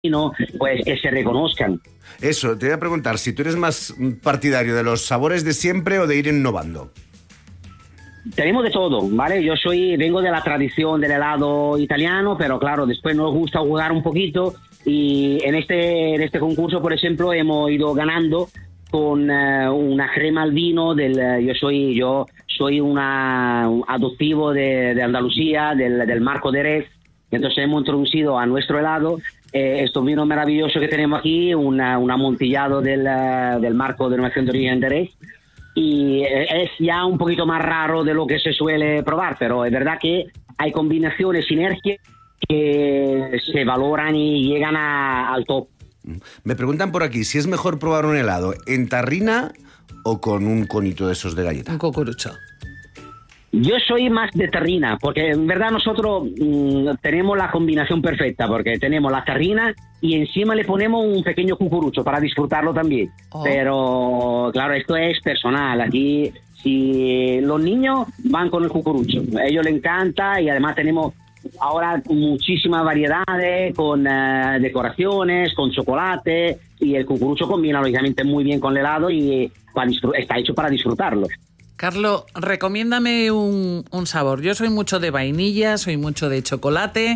pues que se reconozcan. Eso, te voy a preguntar, si tú eres más partidario de los sabores de siempre o de ir innovando. Tenemos de todo, ¿vale? Yo vengo de la tradición del helado italiano, pero claro, después nos gusta jugar un poquito y en este concurso, por ejemplo, hemos ido ganando con una crema al vino yo soy un adoptivo de Andalucía, del Marco de Jerez. Entonces hemos introducido a nuestro helado estos vinos maravillosos que tenemos aquí, un amontillado del Marco de Denominación de Origen de Jerez. Y es ya un poquito más raro de lo que se suele probar, pero es verdad que hay combinaciones, sinergias que se valoran y llegan al top. Me preguntan por aquí si es mejor probar un helado en tarrina o con un conito de esos de galleta. Un cucurucho. Yo soy más de terrina, porque en verdad nosotros tenemos la combinación perfecta, porque tenemos la terrina y encima le ponemos un pequeño cucurucho para disfrutarlo también. Oh. Pero claro, esto es personal. Aquí si los niños van con el cucurucho, a ellos les encanta y además tenemos ahora muchísimas variedades con decoraciones, con chocolate, y el cucurucho combina lógicamente muy bien con el helado y está hecho para disfrutarlo. Carlos, recomiéndame un sabor. Yo soy mucho de vainilla, soy mucho de chocolate.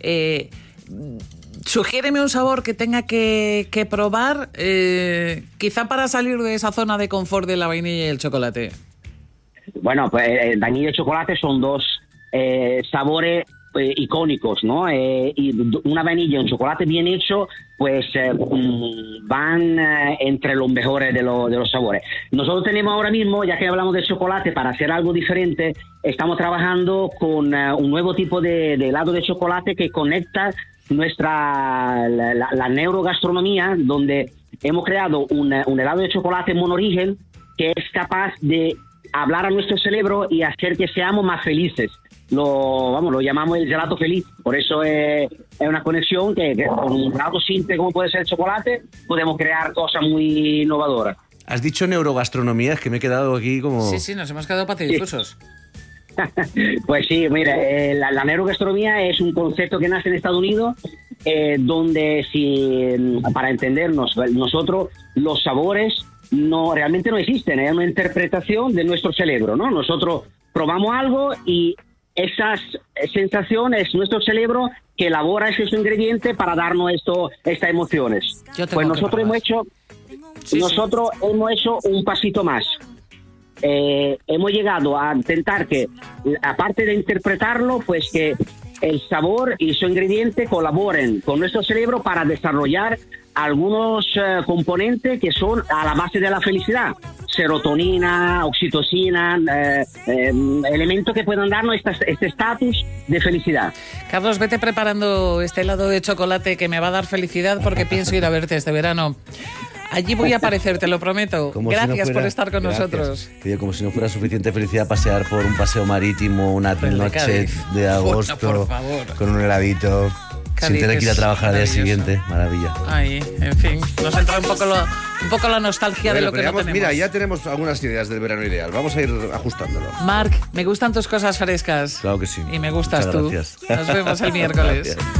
Sugiéreme un sabor que tenga que probar, quizá para salir de esa zona de confort de la vainilla y el chocolate. Bueno, pues vainilla y chocolate son dos sabores icónicos, ¿no? Y una vainilla y un chocolate bien hecho, pues van entre los mejores de los sabores. Nosotros tenemos ahora mismo, ya que hablamos de chocolate, para hacer algo diferente, estamos trabajando con un nuevo tipo de helado de chocolate que conecta la neurogastronomía, donde hemos creado un helado de chocolate monorigen que es capaz de hablar a nuestro cerebro y hacer que seamos más felices. Lo llamamos el gelato feliz, por eso es una conexión que con un helado simple como puede ser el chocolate podemos crear cosas muy innovadoras. Has dicho neurogastronomía, es que me he quedado aquí como... Sí, nos hemos quedado patidifusos. Pues sí, mire, la neurogastronomía es un concepto que nace en Estados Unidos, donde para entendernos, nosotros los sabores realmente no existen, es una interpretación de nuestro cerebro, ¿no? Nosotros probamos algo y esas sensaciones, nuestro cerebro que elabora esos ingredientes para darnos estas emociones. Pues nosotros hemos hecho un pasito más. Hemos llegado a intentar que, aparte de interpretarlo, pues que el sabor y su ingrediente colaboren con nuestro cerebro para desarrollar algunos componentes que son a la base de la felicidad. Serotonina, oxitocina, elementos que puedan darnos este estatus de felicidad. Carlos, vete preparando este helado de chocolate que me va a dar felicidad porque pienso ir a verte este verano. Allí voy a aparecer, te lo prometo. Gracias por estar con nosotros. Como si no fuera suficiente felicidad pasear por un paseo marítimo una noche de agosto, por favor, con un heladito, sin tener que ir a trabajar al día siguiente. Maravilla. Ay, en fin, nos entra un poco la nostalgia de lo que no tenemos. Mira, ya tenemos algunas ideas del verano ideal. Vamos a ir ajustándolo. Marc, me gustan tus cosas frescas. Claro que sí. Y me gustas tú. Gracias. Nos vemos el miércoles. Gracias.